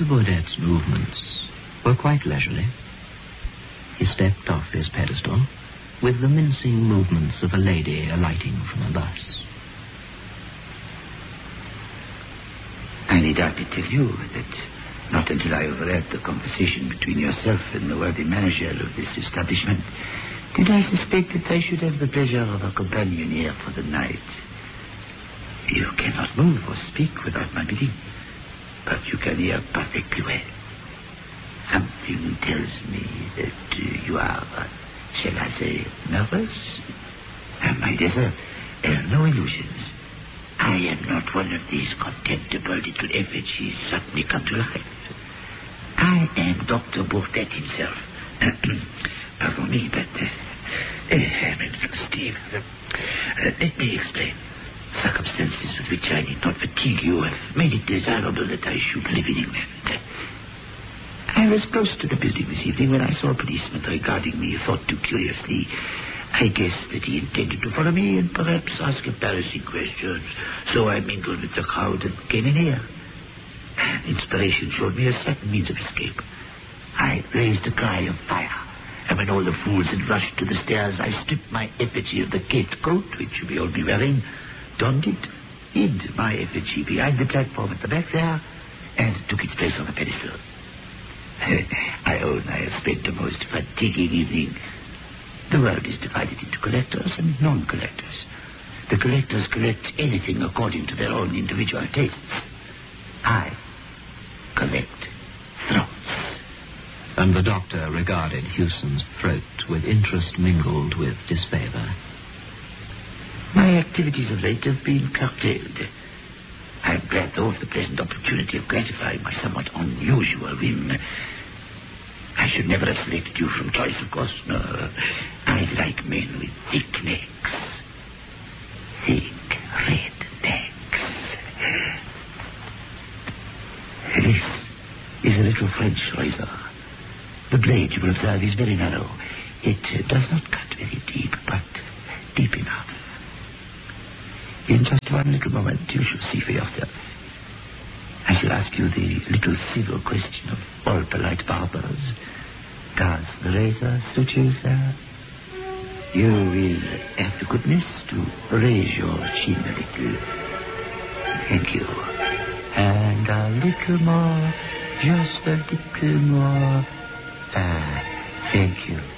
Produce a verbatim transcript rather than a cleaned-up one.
Doctor Baudet's movements were quite leisurely. He stepped off his pedestal with the mincing movements of a lady alighting from a bus. I need hardly tell you that not until I overheard the conversation between yourself and the worthy manager of this establishment did I suspect that I should have the pleasure of a companion here for the night. You cannot move or speak without my bidding, but you can hear perfectly well. Something tells me that uh, you are, uh, shall I say, nervous? And my desert, have no illusions. I am not one of these contemptible little effigies suddenly come to life. I am Doctor Baudet himself. Pardon me, but uh, I'm a little stiff. Uh, let me explain. Circumstances with which I need not fatigue you have made it desirable that I should live in England. I was close to the building this evening when I saw a policeman regarding me, thought too curiously. I guessed that he intended to follow me and perhaps ask embarrassing questions, so I mingled with the crowd and came in here. Inspiration showed me a certain means of escape. I raised a cry of fire, and when all the fools had rushed to the stairs, I stripped my effigy of the caped coat, which you behold me wearing, donned it, hid my effigy behind the platform at the back there, and took its place on the pedestal. I own I have spent a most fatiguing evening. The world is divided into collectors and non-collectors. The collectors collect anything according to their own individual tastes. I collect throats. And the doctor regarded Hewson's throat with interest mingled with disfavor. My activities of late have been curtailed. I am glad, though, of the pleasant opportunity of gratifying my somewhat unusual whim. I should never have selected you from choice, of course. No, I like men with thick necks. Thick red necks. This is a little French razor. The blade, you will observe, is very narrow. It uh, does not cut very deep, but deep enough. In just one little moment, you shall see for yourself. I shall ask you the little civil question of all polite barbers. Does the razor suit you, sir? You will have the goodness to raise your chin a little. Thank you. And a little more, just a little more. Ah, thank you.